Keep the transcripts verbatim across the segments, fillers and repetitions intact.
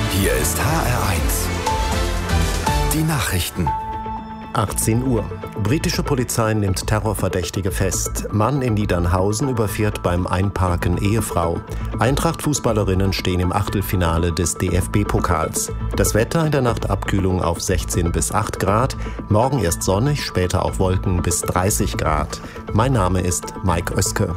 Hier ist H R eins. Die Nachrichten. achtzehn Uhr. Britische Polizei nimmt Terrorverdächtige fest. Mann in Niedernhausen überfährt beim Einparken Ehefrau. Eintracht-Fußballerinnen stehen im Achtelfinale des D F B-Pokals. Das Wetter: in der Nacht Abkühlung auf sechzehn bis acht Grad. Morgen erst sonnig, später auch Wolken bis dreißig Grad. Mein Name ist Mike Oeske.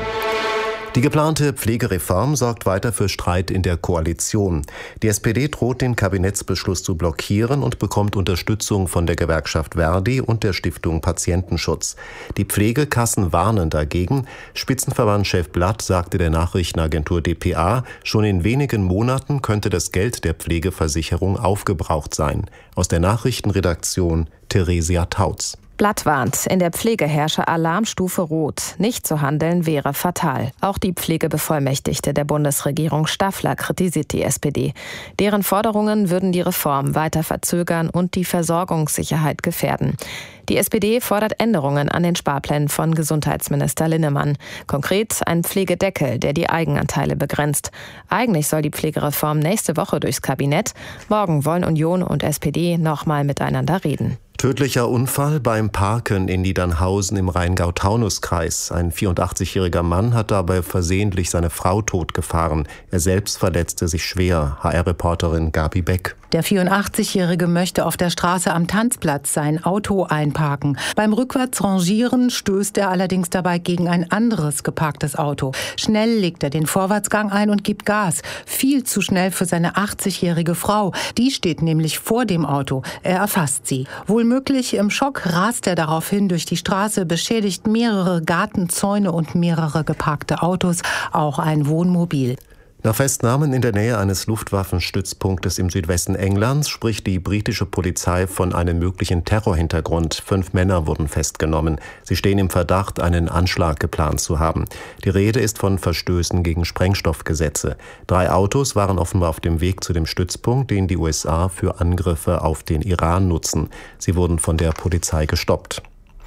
Die geplante Pflegereform sorgt weiter für Streit in der Koalition. Die S P D droht, den Kabinettsbeschluss zu blockieren und bekommt Unterstützung von der Gewerkschaft Verdi und der Stiftung Patientenschutz. Die Pflegekassen warnen dagegen. Spitzenverbandschef Blatt sagte der Nachrichtenagentur D P A, schon in wenigen Monaten könnte das Geld der Pflegeversicherung aufgebraucht sein. Aus der Nachrichtenredaktion Theresia Tautz. Blatt warnt, in der Pflege herrsche Alarmstufe Rot. Nicht zu handeln wäre fatal. Auch die Pflegebevollmächtigte der Bundesregierung Staffler kritisiert die S P D. Deren Forderungen würden die Reform weiter verzögern und die Versorgungssicherheit gefährden. Die S P D fordert Änderungen an den Sparplänen von Gesundheitsminister Linnemann. Konkret ein Pflegedeckel, der die Eigenanteile begrenzt. Eigentlich soll die Pflegereform nächste Woche durchs Kabinett. Morgen wollen Union und S P D nochmal miteinander reden. Tödlicher Unfall beim Parken in Niedernhausen im Rheingau-Taunus-Kreis. Ein vierundachtzigjähriger Mann hat dabei versehentlich seine Frau totgefahren. Er selbst verletzte sich schwer. H R-Reporterin Gabi Beck. Der vierundachtzigjährige möchte auf der Straße am Tanzplatz sein Auto einparken. Beim Rückwärtsrangieren stößt er allerdings dabei gegen ein anderes geparktes Auto. Schnell legt er den Vorwärtsgang ein und gibt Gas. Viel zu schnell für seine achtzigjährige Frau. Die steht nämlich vor dem Auto. Er erfasst sie. Wohlmöglich im Schock rast er daraufhin durch die Straße, beschädigt mehrere Gartenzäune und mehrere geparkte Autos, auch ein Wohnmobil. Nach Festnahmen in der Nähe eines Luftwaffenstützpunktes im Südwesten Englands spricht die britische Polizei von einem möglichen Terrorhintergrund. Fünf Männer wurden festgenommen. Sie stehen im Verdacht, einen Anschlag geplant zu haben. Die Rede ist von Verstößen gegen Sprengstoffgesetze. Drei Autos waren offenbar auf dem Weg zu dem Stützpunkt, den die U S A für Angriffe auf den Iran nutzen. Sie wurden von der Polizei gestoppt.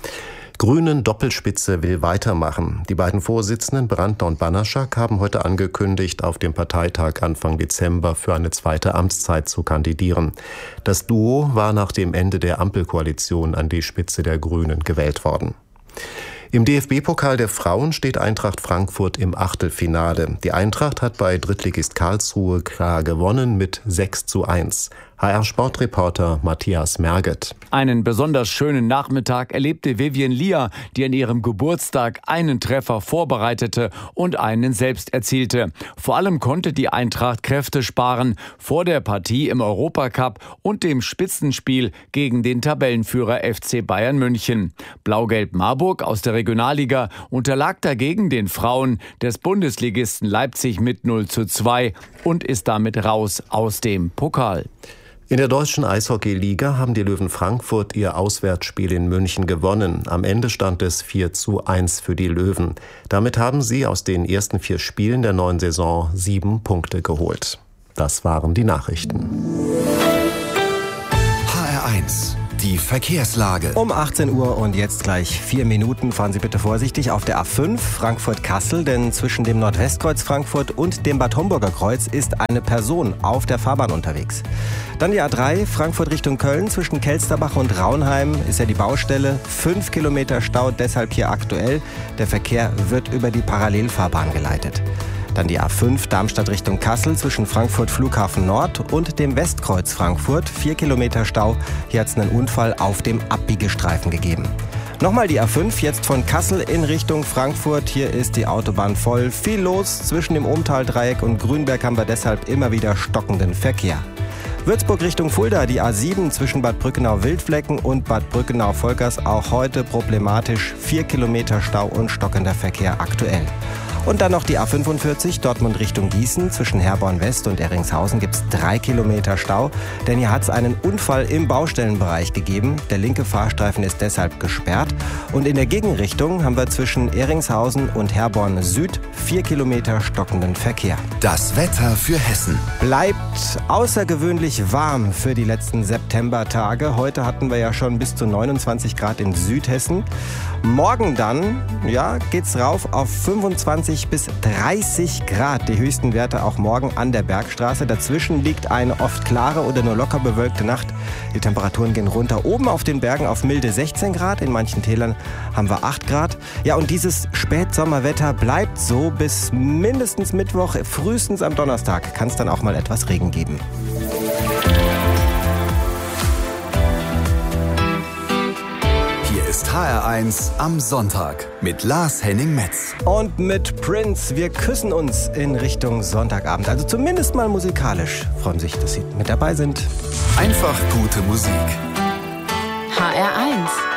Grünen Doppelspitze will weitermachen. Die beiden Vorsitzenden Brandner und Banaschak haben heute angekündigt, auf dem Parteitag Anfang Dezember für eine zweite Amtszeit zu kandidieren. Das Duo war nach dem Ende der Ampelkoalition an die Spitze der Grünen gewählt worden. Im D F B-Pokal der Frauen steht Eintracht Frankfurt im Achtelfinale. Die Eintracht hat bei Drittligist Karlsruhe klar gewonnen mit sechs zu eins. H R-Sportreporter Matthias Merget. Einen besonders schönen Nachmittag erlebte Vivian Leah, die an ihrem Geburtstag einen Treffer vorbereitete und einen selbst erzielte. Vor allem konnte die Eintracht Kräfte sparen vor der Partie im Europacup und dem Spitzenspiel gegen den Tabellenführer F C Bayern München. Blau-Gelb Marburg aus der Regionalliga unterlag dagegen den Frauen des Bundesligisten Leipzig mit null zu zwei und ist damit raus aus dem Pokal. In der deutschen Eishockey-Liga haben die Löwen Frankfurt ihr Auswärtsspiel in München gewonnen. Am Ende stand es vier zu eins für die Löwen. Damit haben sie aus den ersten vier Spielen der neuen Saison sieben Punkte geholt. Das waren die Nachrichten. H R eins. Die Verkehrslage. Um achtzehn Uhr und jetzt gleich vier Minuten. Fahren Sie bitte vorsichtig auf der A fünf Frankfurt-Kassel, denn zwischen dem Nordwestkreuz Frankfurt und dem Bad Homburger Kreuz ist eine Person auf der Fahrbahn unterwegs. Dann die A drei Frankfurt Richtung Köln, zwischen Kelsterbach und Raunheim ist ja die Baustelle. Fünf Kilometer Stau, deshalb hier aktuell. Der Verkehr wird über die Parallelfahrbahn geleitet. Dann die A fünf Darmstadt Richtung Kassel zwischen Frankfurt Flughafen Nord und dem Westkreuz Frankfurt. Vier Kilometer Stau. Hier hat es einen Unfall auf dem Abbiegestreifen gegeben. Nochmal die A fünf, jetzt von Kassel in Richtung Frankfurt. Hier ist die Autobahn voll. Viel los. Zwischen dem Umtaldreieck und Grünberg haben wir deshalb immer wieder stockenden Verkehr. Würzburg Richtung Fulda, die A sieben zwischen Bad Brückenau-Wildflecken und Bad Brückenau-Volkers. Auch heute problematisch. Vier Kilometer Stau und stockender Verkehr aktuell. Und dann noch die A fünfundvierzig, Dortmund Richtung Gießen. Zwischen Herborn West und Erringshausen gibt es drei Kilometer Stau. Denn hier hat es einen Unfall im Baustellenbereich gegeben. Der linke Fahrstreifen ist deshalb gesperrt. Und in der Gegenrichtung haben wir zwischen Erringshausen und Herborn Süd vier Kilometer stockenden Verkehr. Das Wetter für Hessen. Bleibt außergewöhnlich warm für die letzten Septembertage. Heute hatten wir ja schon bis zu neunundzwanzig Grad in Südhessen. Morgen dann, ja, geht's rauf auf fünfundzwanzig zwanzig bis dreißig Grad. Die höchsten Werte auch morgen an der Bergstraße. Dazwischen liegt eine oft klare oder nur locker bewölkte Nacht. Die Temperaturen gehen runter. Oben auf den Bergen auf milde sechzehn Grad. In manchen Tälern haben wir acht Grad. Ja, und dieses Spätsommerwetter bleibt so bis mindestens Mittwoch. Frühestens am Donnerstag kann es dann auch mal etwas Regen geben. Ist H R eins am Sonntag mit Lars Henning-Metz. Und mit Prince. Wir küssen uns in Richtung Sonntagabend. Also zumindest mal musikalisch. Freuen sich, dass Sie mit dabei sind. Einfach gute Musik. H R eins